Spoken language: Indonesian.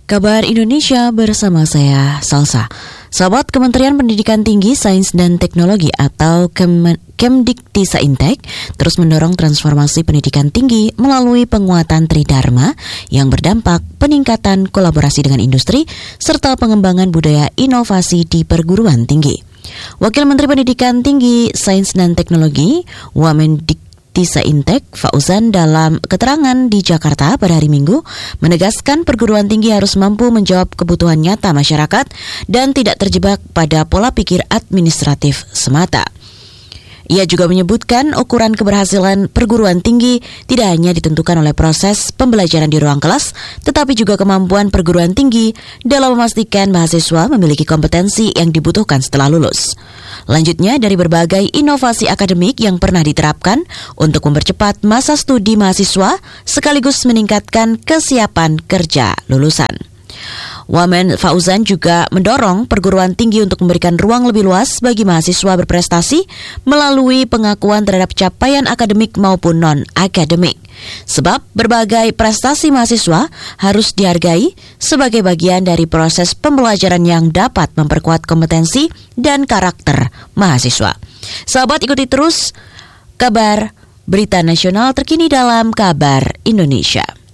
Kabar Indonesia bersama saya, Salsa. Sahabat, Kementerian Pendidikan Tinggi, Sains dan Teknologi atau Kemdikti-Saintek terus mendorong transformasi pendidikan tinggi melalui penguatan Tridharma yang berdampak peningkatan kolaborasi dengan industri serta pengembangan budaya inovasi di perguruan tinggi. Wakil Menteri Pendidikan Tinggi, Sains dan Teknologi, Wamendikti-Saintek Fauzan dalam keterangan di Jakarta pada hari Minggu menegaskan perguruan tinggi harus mampu menjawab kebutuhan nyata masyarakat dan tidak terjebak pada pola pikir administratif semata. Ia juga menyebutkan ukuran keberhasilan perguruan tinggi tidak hanya ditentukan oleh proses pembelajaran di ruang kelas, tetapi juga kemampuan perguruan tinggi dalam memastikan mahasiswa memiliki kompetensi yang dibutuhkan setelah lulus. Lanjutnya, dari berbagai inovasi akademik yang pernah diterapkan untuk mempercepat masa studi mahasiswa sekaligus meningkatkan kesiapan kerja lulusan. Wamen Fauzan juga mendorong perguruan tinggi untuk memberikan ruang lebih luas bagi mahasiswa berprestasi melalui pengakuan terhadap capaian akademik maupun non-akademik. Sebab berbagai prestasi mahasiswa harus dihargai sebagai bagian dari proses pembelajaran yang dapat memperkuat kompetensi dan karakter mahasiswa. Sahabat, ikuti terus kabar berita nasional terkini dalam Kabar Indonesia.